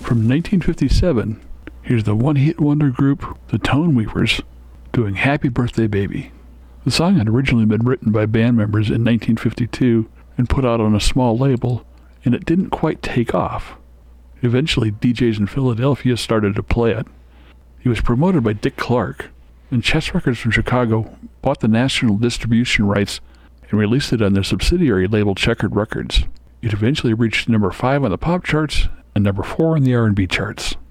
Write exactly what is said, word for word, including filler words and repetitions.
From nineteen fifty-seven, here's the one-hit wonder group, the Tone Weavers, doing Happy Birthday Baby. The song had originally been written by band members in nineteen fifty-two and put out on a small label, and it didn't quite take off. Eventually, D Js in Philadelphia started to play it. It was promoted by Dick Clark, and Chess Records from Chicago bought the national distribution rights and released it on their subsidiary label Checkered Records. It eventually reached number five on the pop charts and number four on the R and B charts.